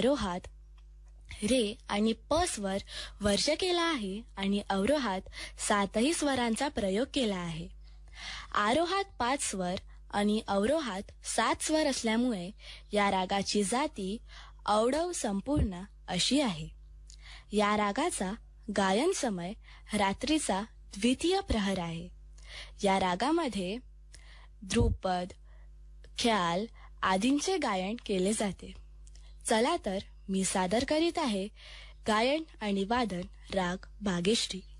आरोहात रे आणि प स्वर वर्ज केला आहे आणि अवरोहात 7ही स्वरांचा प्रयोग केला आहे. आरोहात 5 स्वर आणि अवरोहात 7 स्वर असल्यामुळे या रागाची जाती औडव संपूर्ण अशी आहे. या रागाचा गायन समय रात्रीचा द्वितीय प्रहर आहे. या रागामध्ये ध्रुपद, ख्याल आदींचे गायन केले जाते. चला तर मी सादर करीत आहे गायन आणि वादन राग भागेश्री.